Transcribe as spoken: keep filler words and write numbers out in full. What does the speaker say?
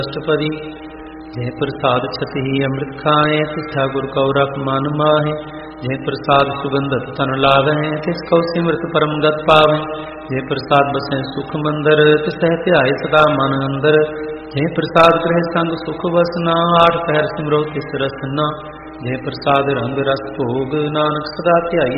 ਅਸ਼ਟਪਦੀ। ਜੇ ਪ੍ਰਸਾਦ ਛਤਿ ਅੰਮ੍ਰਿਤ ਖਾਏ, ਤਿੱਥਾ ਗੁਰ ਕਉ ਰਖ ਮਨ ਮਾਹੇ। ਜੇ ਪ੍ਰਸਾਦ ਸੁਗੰਧਤ ਤਨ ਲਾਵੈ, ਤਿਸ ਕਉ ਸਿਮਰਤ ਪਰਮ ਗਤ ਪਾਵੈ। ਜੇ ਪ੍ਰਸਾਦ ਬਸੈ ਸੁਖ ਮੰਦਰ, ਤਿਸਹਿ ਧਿਆਏ ਸਦਾ ਮਨ ਅੰਦਰ। ਜੇ ਪ੍ਰਸਾਦ ਗ੍ਰਹਿ ਸੰਗ ਸੁਖ ਵਸਨਾ, ਆਠ ਪਹਿਰ ਸਿਮਰੋ ਤਿਸ ਰਸਨਾ। ਜੇ ਪ੍ਰਸਾਦ ਰੰਗ ਰਸ ਭੋਗ, ਨਾਨਕ ਸਦਾ ਧਿਆਈ